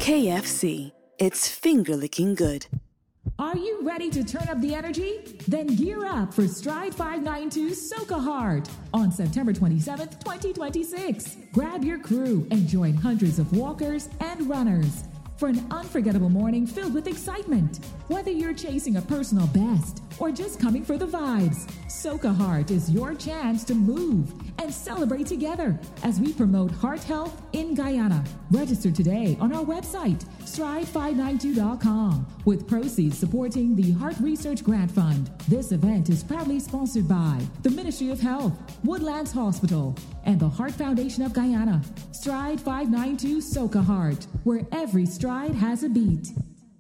KFC. It's finger-licking good. Are you ready to turn up the energy? Then gear up for Stride 592 Soca Heart on September 27th, 2026. Grab your crew and join hundreds of walkers and runners for an unforgettable morning filled with excitement. Whether you're chasing a personal best or just coming for the vibes, Soca Heart is your chance to move and celebrate together as we promote heart health in Guyana. Register today on our website, stride592.com, with proceeds supporting the Heart Research Grant Fund. This event is proudly sponsored by the Ministry of Health, Woodlands Hospital, and the Heart Foundation of Guyana. Stride 592 Soca Heart, where every stride has a beat.